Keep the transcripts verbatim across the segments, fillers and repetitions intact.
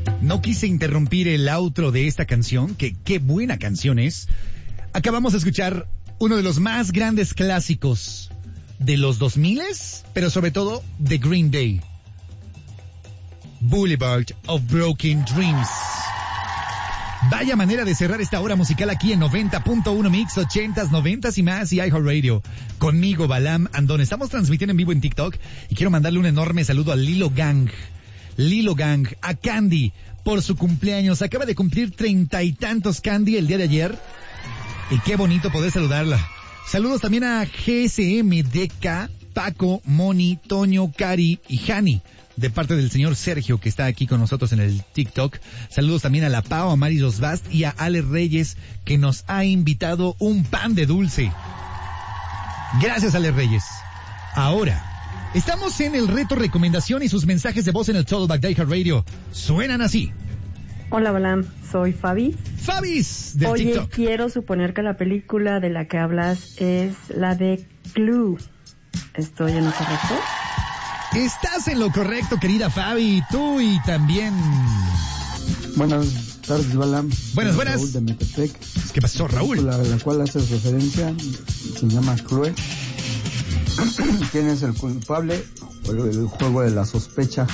No quise interrumpir el outro de esta canción, que qué buena canción es. Acabamos de escuchar uno de los más grandes clásicos de los dos miles, pero sobre todo de Green Day. Boulevard of Broken Dreams. Vaya manera de cerrar esta hora musical aquí en noventa punto uno Mix, ochentas, noventas y más y iHeartRadio. Conmigo, Balam Andón. Estamos transmitiendo en vivo en TikTok y quiero mandarle un enorme saludo a Lilo Gang. Lilo Gang, a Candy, por su cumpleaños. Acaba de cumplir treinta y tantos Candy el día de ayer. Y qué bonito poder saludarla. Saludos también a G S M, D K, Paco, Moni, Toño, Cari y Hani, de parte del señor Sergio, que está aquí con nosotros en el TikTok. Saludos también a la Pau, a Mari Rosbast y a Ale Reyes, que nos ha invitado un pan de dulce. Gracias, Ale Reyes. Ahora, estamos en el reto recomendación y sus mensajes de voz en el Totalback de iHeartRadio suenan así. Hola, Balam, soy Fabi. Fabis, del Oye, TikTok. quiero suponer que la película de la que hablas es la de Clue. ¿Estoy en lo correcto? Estás en lo correcto, querida Fabi. Tú y también... Buenas tardes, Balam. Buenas, buenas. Raúl de Metepec. ¿Qué pasó, Raúl? La, la cual haces referencia se llama Clue. ¿Quién es el culpable? El, el juego de la sospecha.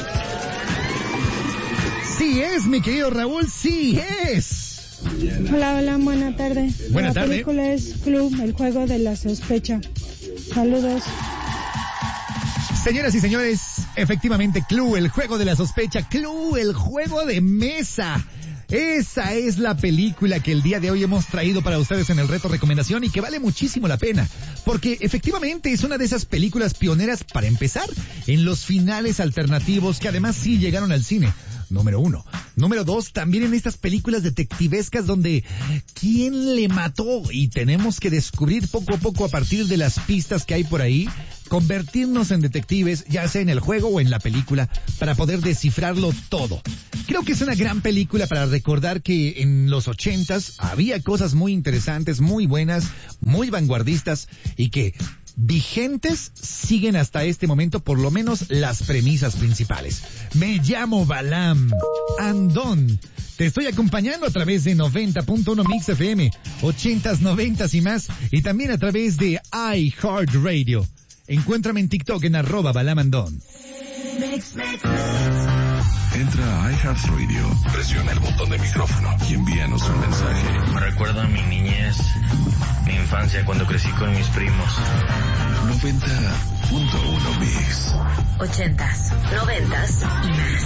Sí es, mi querido Raúl, sí es. Hola, hola, buena tarde. Buena la tarde. La película es Clue, el juego de la sospecha. Saludos. Señoras y señores, efectivamente, Clue, el juego de la sospecha. Clue, el juego de mesa. Esa es la película que el día de hoy hemos traído para ustedes en el reto recomendación y que vale muchísimo la pena, porque efectivamente es una de esas películas pioneras, para empezar, en los finales alternativos que además sí llegaron al cine. Número uno. Número dos, también en estas películas detectivescas donde ¿quién le mató? Y tenemos que descubrir poco a poco, a partir de las pistas que hay por ahí, convertirnos en detectives, ya sea en el juego o en la película, para poder descifrarlo todo. Creo que es una gran película para recordar que en los ochentas había cosas muy interesantes, muy buenas, muy vanguardistas y que vigentes siguen hasta este momento, por lo menos las premisas principales. Me llamo Balam Andón. Te estoy acompañando a través de noventa punto uno Mix F M, ochentas, noventas y más, y también a través de iHeartRadio. Encuéntrame en TikTok en arroba Balam Andón. Entra a iHeartRadio, presiona el botón de micrófono y envíanos un mensaje. Me recuerda mi niñez, mi infancia cuando crecí con mis primos. noventa punto uno Mix. Ochentas, noventas y más.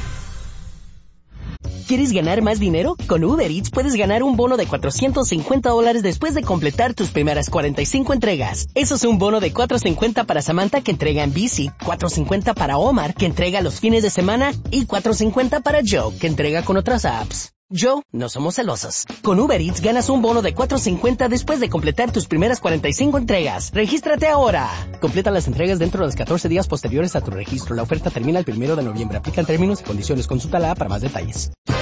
¿Quieres ganar más dinero? Con Uber Eats puedes ganar un bono de cuatrocientos cincuenta dólares después de completar tus primeras cuarenta y cinco entregas. Eso es un bono de cuatrocientos cincuenta para Samantha, que entrega en bici, cuatrocientos cincuenta para Omar, que entrega los fines de semana, y cuatrocientos cincuenta para Joe, que entrega con otras apps. Joe, no somos celosos. Con Uber Eats ganas un bono de cuatrocientos cincuenta después de completar tus primeras cuarenta y cinco entregas. ¡Regístrate ahora! Completa las entregas dentro de los catorce días posteriores a tu registro. La oferta termina el primero de noviembre. Aplican términos y condiciones. Consulta la app para más detalles.